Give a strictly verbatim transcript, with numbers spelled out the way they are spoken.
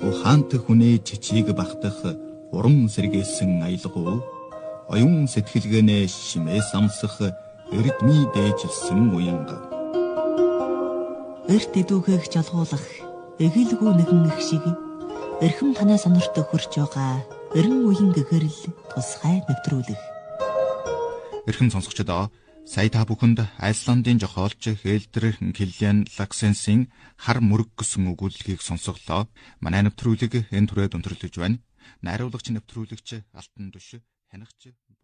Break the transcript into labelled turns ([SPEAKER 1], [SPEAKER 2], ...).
[SPEAKER 1] ухаант хүнээ чичиг багтах уран сэргээсэн аялгуу оюун сэтгэлгээнээ шимээ самсах эрдмий дээжилсэн уянга.
[SPEAKER 2] Эрт эдүүхийг жолгуулах эгэлгүй нэгэн их шиг эрхэм танаа сонорт хөрж байгаа эрен үеийн гэгэрэл тусгай нэвтрүүлэх.
[SPEAKER 1] Эрхэм сонсогчдоо, сая та бүхэнд Айсландын зохиолч Хелдер Киллиан Лаксенсийн хар мөрөг гэсэн өгүүлэлгийг сонсголоо. Манай нэвтрүүлэг энэ түрээд өндөрлөж байна. Найруулагч нэвтрүүлэгч Алтан Түш, хянагч